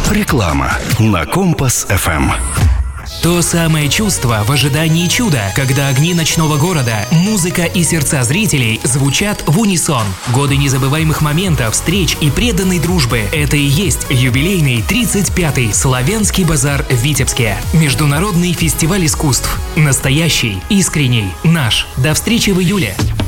Реклама на Компас-ФМ. То самое чувство в ожидании чуда, когда огни ночного города, музыка и сердца зрителей звучат в унисон. Годы незабываемых моментов, встреч и преданной дружбы – это и есть юбилейный 35-й Славянский базар в Витебске. Международный фестиваль искусств. Настоящий, искренний, наш. До встречи в июле.